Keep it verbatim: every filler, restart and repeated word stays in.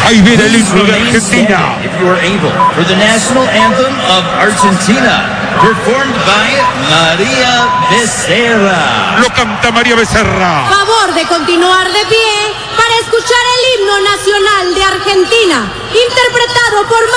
Ahí viene el himno de Argentina. If you are able, for the national anthem of Argentina, performed by María Becerra. Lo canta María Becerra. Favor de continuar de pie para escuchar el himno nacional de Argentina, interpretado por